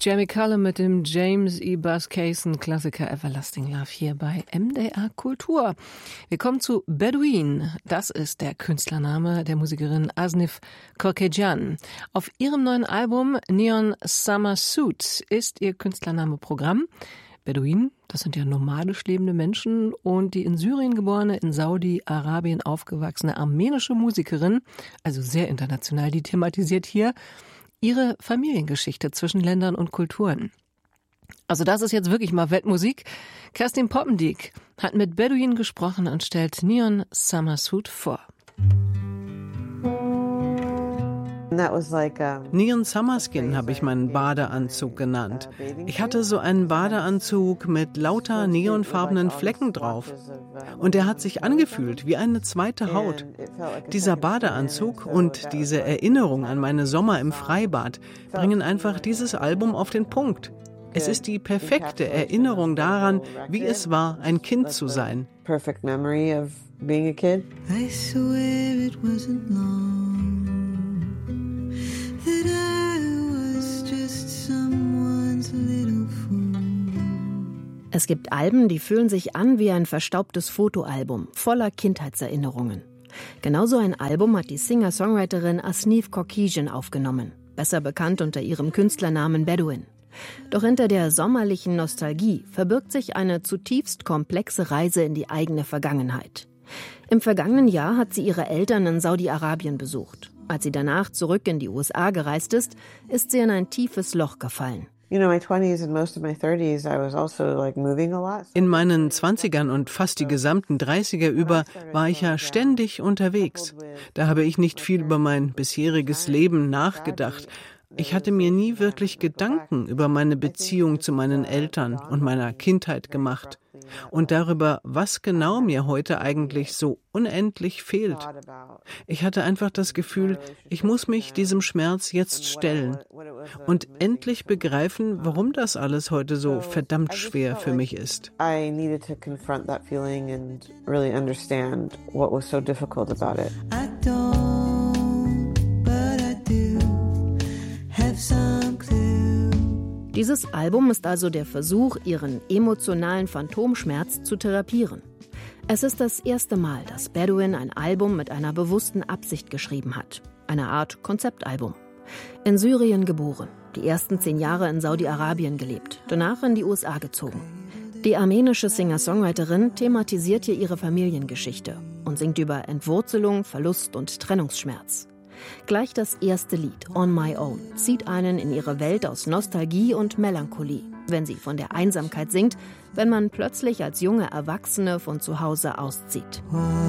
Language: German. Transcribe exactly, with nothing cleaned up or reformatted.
Jamie Cullum mit dem James E. Buzz Cason Klassiker Everlasting Love hier bei M D R Kultur. Wir kommen zu Bedouin. Das ist der Künstlername der Musikerin Asnif Korkejan. Auf ihrem neuen Album Neon Summer Suit ist ihr Künstlername Programm. Bedouin, das sind ja nomadisch lebende Menschen, und die in Syrien geborene, in Saudi-Arabien aufgewachsene armenische Musikerin, also sehr international, die thematisiert hier ihre Familiengeschichte zwischen Ländern und Kulturen. Also das ist jetzt wirklich mal Weltmusik. Kerstin Poppendiek hat mit Bedouin gesprochen und stellt Neon Summer Suit vor. Neon Summer Skin habe ich meinen Badeanzug genannt. Ich hatte so einen Badeanzug mit lauter neonfarbenen Flecken drauf. Und er hat sich angefühlt wie eine zweite Haut. Dieser Badeanzug und diese Erinnerung an meine Sommer im Freibad bringen einfach dieses Album auf den Punkt. Es ist die perfekte Erinnerung daran, wie es war, ein Kind zu sein. Perfect memory of being a kid. I swear it wasn't long. Es gibt Alben, die fühlen sich an wie ein verstaubtes Fotoalbum, voller Kindheitserinnerungen. Genauso ein Album hat die Singer-Songwriterin Asnif Korkejan aufgenommen, besser bekannt unter ihrem Künstlernamen Bedouin. Doch hinter der sommerlichen Nostalgie verbirgt sich eine zutiefst komplexe Reise in die eigene Vergangenheit. Im vergangenen Jahr hat sie ihre Eltern in Saudi-Arabien besucht. Als sie danach zurück in die U S A gereist ist, ist sie in ein tiefes Loch gefallen. In meinen Zwanzigern und fast die gesamten Dreißiger über war ich ja ständig unterwegs. Da habe ich nicht viel über mein bisheriges Leben nachgedacht. Ich hatte mir nie wirklich Gedanken über meine Beziehung zu meinen Eltern und meiner Kindheit gemacht und darüber, was genau mir heute eigentlich so unendlich fehlt. Ich hatte einfach das Gefühl, ich muss mich diesem Schmerz jetzt stellen und endlich begreifen, warum das alles heute so verdammt schwer für mich ist. I needed to confront that feeling and really understand what was so difficult about it. I don't, but I do have some clue. Dieses Album ist also der Versuch, ihren emotionalen Phantomschmerz zu therapieren. Es ist das erste Mal, dass Bedouin ein Album mit einer bewussten Absicht geschrieben hat. Eine Art Konzeptalbum. In Syrien geboren, die ersten zehn Jahre in Saudi-Arabien gelebt, danach in die U S A gezogen. Die armenische Singer-Songwriterin thematisiert hier ihre Familiengeschichte und singt über Entwurzelung, Verlust und Trennungsschmerz. Gleich das erste Lied, On My Own, zieht einen in ihre Welt aus Nostalgie und Melancholie, wenn sie von der Einsamkeit singt, wenn man plötzlich als junge Erwachsene von zu Hause auszieht.